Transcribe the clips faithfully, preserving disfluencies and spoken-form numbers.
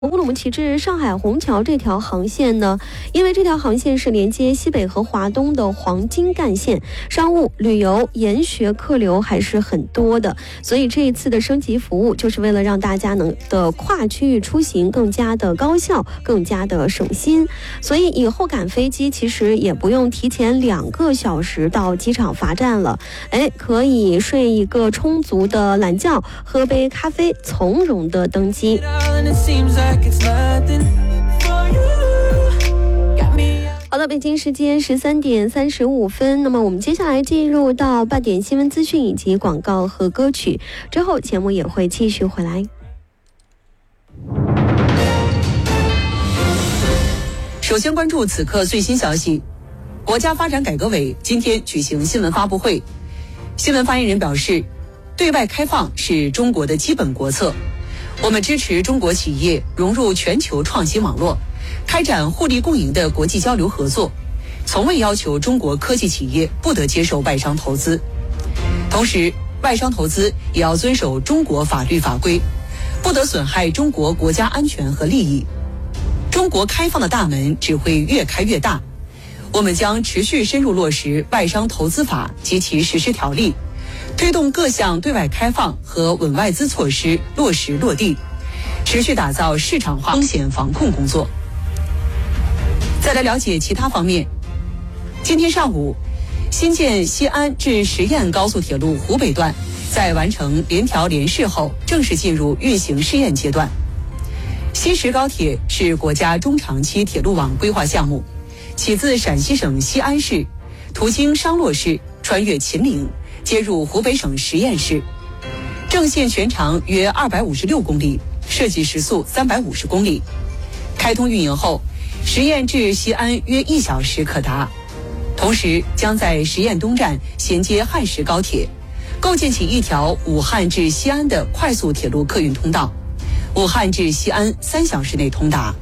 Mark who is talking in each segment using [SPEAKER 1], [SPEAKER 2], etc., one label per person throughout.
[SPEAKER 1] 乌鲁木齐至上海虹桥这条航线呢，因为这条航线是连接西北和华东的黄金干线，商务、旅游、研学客流还是很多的，所以这一次的升级服务就是为了让大家能的跨区域出行更加的高效，更加的省心。所以以后赶飞机其实也不用提前两个小时到机场罚站了，哎，可以睡一个充足的懒觉，喝杯咖啡，从容的登机。好的，北京时间十三点三十五分，那么我们接下来进入到半点新闻资讯以及广告和歌曲，之后节目也会继续回来。
[SPEAKER 2] 首先关注此刻最新消息，国家发展改革委今天举行新闻发布会，新闻发言人表示，对外开放是中国的基本国策，我们支持中国企业融入全球创新网络，开展互利共赢的国际交流合作，从未要求中国科技企业不得接受外商投资。同时，外商投资也要遵守中国法律法规，不得损害中国国家安全和利益。中国开放的大门只会越开越大，我们将持续深入落实外商投资法及其实施条例，推动各项对外开放和稳外资措施落实落地，持续打造市场化风险防控工作。再来了解其他方面，今天上午，新建西安至十堰高速铁路湖北段在完成联调联试后，正式进入运行试验阶段。西石高铁是国家中长期铁路网规划项目，起自陕西省西安市，途经商洛市，穿越秦岭，接入湖北省十堰市。正线全长约二百五十六公里，设计时速三百五十公里。开通运营后，十堰至西安约一小时可达。同时，将在十堰东站衔接汉石高铁，构建起一条武汉至西安的快速铁路客运通道。武汉至西安三小时内通达。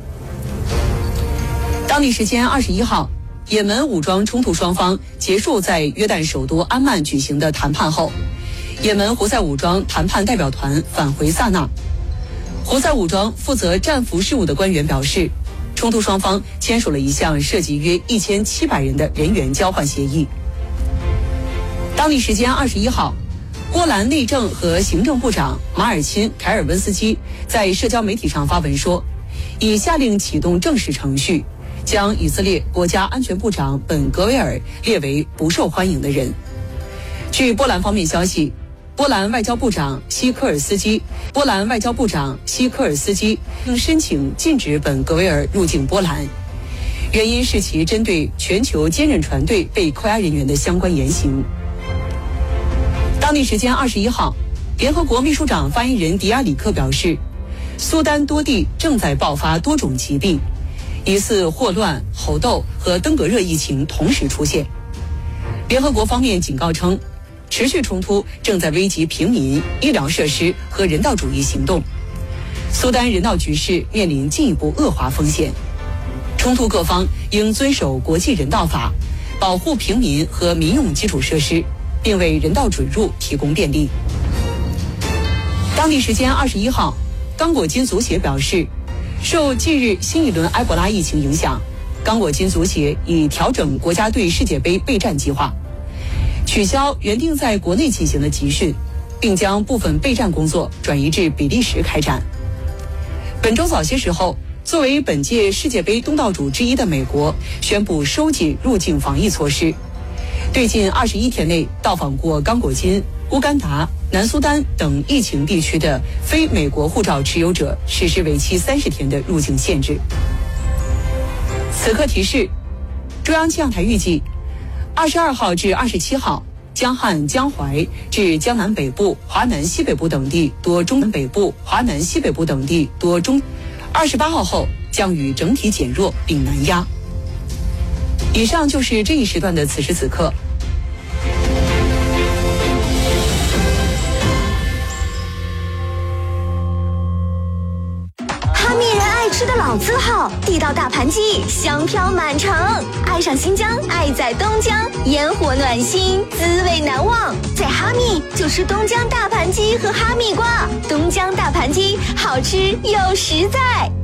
[SPEAKER 2] 当地时间二十一号，也门武装冲突双方结束在约旦首都安曼举行的谈判后，也门胡塞武装谈判代表团返回萨那。胡塞武装负责战俘事务的官员表示，冲突双方签署了一项涉及约一千七百人的人员交换协议。当地时间二十一号，波兰内政和行政部长马尔钦·凯尔温斯基在社交媒体上发文说，已下令启动正式程序，将以色列国家安全部长本·格维尔列为不受欢迎的人。据波兰方面消息，波兰外交部长西科尔斯基，波兰外交部长西科尔斯基应申请禁止本·格维尔入境波兰，原因是其针对全球坚韧船队被扣押人员的相关言行。当地时间二十一号，联合国秘书长发言人迪亚里克表示，苏丹多地正在爆发多种疾病，疑似霍乱、猴痘和登革热疫情同时出现。联合国方面警告称，持续冲突正在危及平民、医疗设施和人道主义行动，苏丹人道局势面临进一步恶化风险。冲突各方应遵守国际人道法，保护平民和民用基础设施，并为人道准入提供便利。当地时间二十一号，刚果金足协表示，受近日新一轮埃博拉疫情影响，刚果金足协已调整国家队世界杯备战计划，取消原定在国内进行的集训，并将部分备战工作转移至比利时开展。本周早些时候，作为本届世界杯东道主之一的美国宣布收紧入境防疫措施，对近二十一天内到访过刚果金、乌干达、南苏丹等疫情地区的非美国护照持有者实施为期三十天的入境限制。此刻提示，中央气象台预计，二十二号至二十七号，江汉、江淮至江南北部、华南西北部等地多中南北部、华南西北部等地多中。二十八号后，降雨整体减弱并南压。以上就是这一时段的此时此刻。
[SPEAKER 3] 哈密人爱吃的老字号，地道大盘鸡，香飘满城。爱上新疆，爱在东江，烟火暖心，滋味难忘。在哈密就吃东江大盘鸡和哈密瓜，东江大盘鸡好吃又实在。